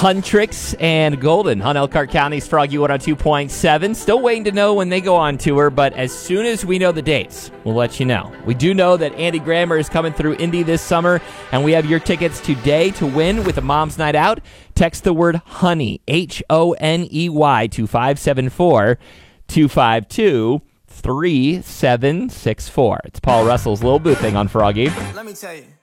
Huntrix and Golden on Elkhart County's Froggy 102.7. Still waiting to know when they go on tour, but as soon as we know the dates, we'll let you know. We do know that Andy Grammer is coming through Indy this summer, and we have your tickets today to win with a Mom's Night Out. Text the word HONEY, HONEY, to 574 252 3764. It's Paul Russell's Little Boo Thing on Froggy. Let me tell you.